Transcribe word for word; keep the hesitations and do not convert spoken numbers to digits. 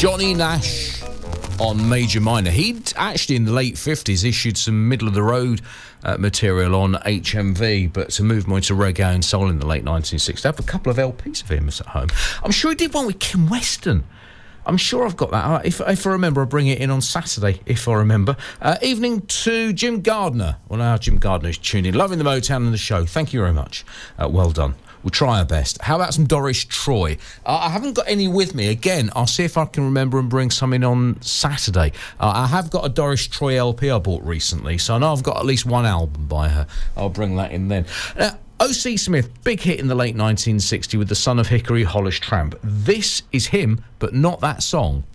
Johnny Nash on Major Minor. He'd actually in the late fifties issued some middle-of-the-road uh, material on H M V, but to move more into reggae and soul in the late nineteen sixties. I have a couple of L Ps of him at home. I'm sure he did one with Kim Weston. I'm sure I've got that. If, if I remember, I'll bring it in on Saturday, if I remember. Uh, evening to Jim Gardner. Well, now Jim Gardner's tuned in. Loving the Motown and the show. Thank you very much. Uh, well done. We'll try our best. How about some Doris Troy? Uh, I haven't got any with me. Again, I'll see if I can remember and bring some in on Saturday. Uh, I have got a Doris Troy L P I bought recently, so I know I've got at least one album by her. I'll bring that in then. Now, O C Smith, big hit in the late nineteen sixties with The Son of Hickory, Hollis Tramp. This is him, but not that song.